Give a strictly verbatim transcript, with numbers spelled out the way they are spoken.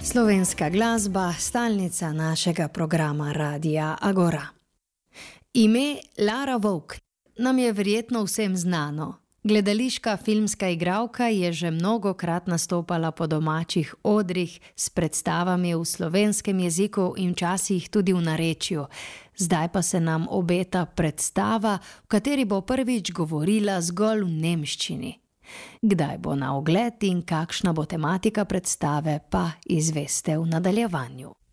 Slovenska glasba, stalnica našega programa Radia Agora. Ime Lara Vovk nam je verjetno vsem znano. Gledališka filmska igralka je že mnogokrat nastopala po domačih odrih s predstavami v slovenskem jeziku in včasih tudi v narečju. Zdaj pa se nam obeta predstava, v kateri bo prvič govorila zgolj v nemščini. Kdaj bo na ogled in kakšna bo tematika predstave, pa izveste v nadaljevanju.